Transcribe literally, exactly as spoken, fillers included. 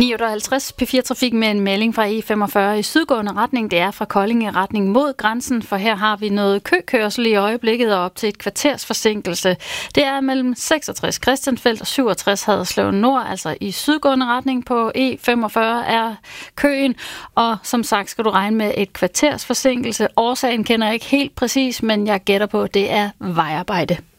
ni otteoghalvtreds P fire Trafik med en melding fra E femogfyrre i sydgående retning. Det er fra Kolding i retning mod grænsen, for her har vi noget køkørsel i øjeblikket og op til et kvarters forsinkelse. Det er mellem seksogtres Christiansfeld og syvogtres Haderslev Nord, altså i sydgående retning på E femogfyrre er køen. Og som sagt skal du regne med et kvarters forsinkelse. Årsagen kender jeg ikke helt præcis, men jeg gætter på, at det er vejarbejde.